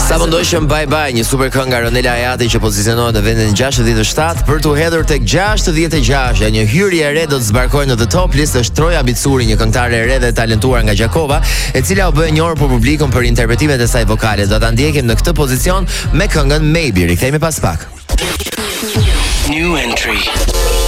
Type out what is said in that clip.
Sa mundojshëm Bye Bye, një super këngë nga Ronela Ajati që pozicionohet në vendin 67 për t'u hedhur tek 66. Një hyrje e re do të zbarkojë në The Top List është Troja Bicuri, një këngëtare e re dhe talentuar nga Gjakova, e cila u bë e njohur për publikun për interpretimet e saj vokale. Do ta ndjekim në këtë pozicion me këngën Maybe. Rikthehemi pas pak. New entry.